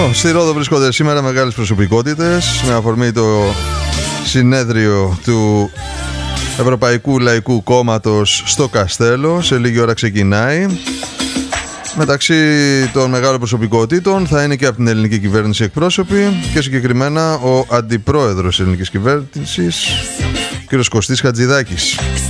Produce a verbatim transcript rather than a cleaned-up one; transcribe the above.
Στη Ρόδο βρίσκονται σήμερα μεγάλες προσωπικότητες με αφορμή το συνέδριο του Ευρωπαϊκού Λαϊκού Κόμματος στο Καστέλο. Σε λίγη ώρα ξεκινάει. Μεταξύ των μεγάλων προσωπικότητων θα είναι και από την ελληνική κυβέρνηση εκπρόσωποι και συγκεκριμένα ο αντιπρόεδρος της ελληνικής κυβέρνησης, κ. Κωστής Χατζηδάκης.